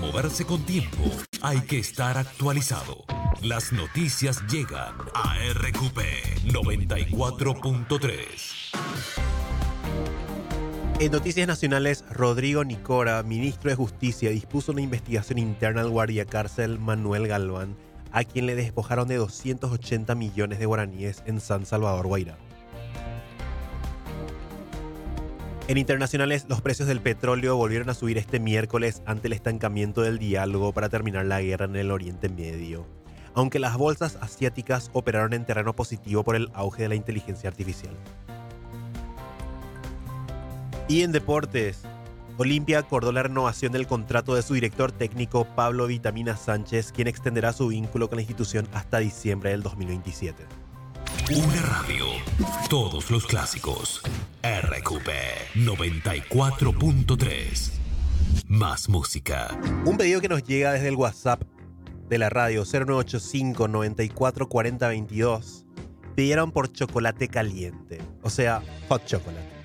moverse con tiempo, hay que estar actualizado. Las noticias llegan a RQP 94.3. En noticias nacionales, Rodrigo Nicora, ministro de Justicia, dispuso una investigación interna al guardiacárcel Manuel Galván, a quien le despojaron de 280 millones de guaraníes en San Salvador, Guairá. En internacionales, los precios del petróleo volvieron a subir este miércoles ante el estancamiento del diálogo para terminar la guerra en el Oriente Medio, aunque las bolsas asiáticas operaron en terreno positivo por el auge de la inteligencia artificial. Y en deportes, Olimpia acordó la renovación del contrato de su director técnico Pablo Vitamina Sánchez, quien extenderá su vínculo con la institución hasta diciembre del 2027. Una radio, todos los clásicos. RQP 94.3. Más música. Un pedido que nos llega desde el WhatsApp de la radio 0985 94 40 22. Pidieron por chocolate caliente, o sea, hot chocolate.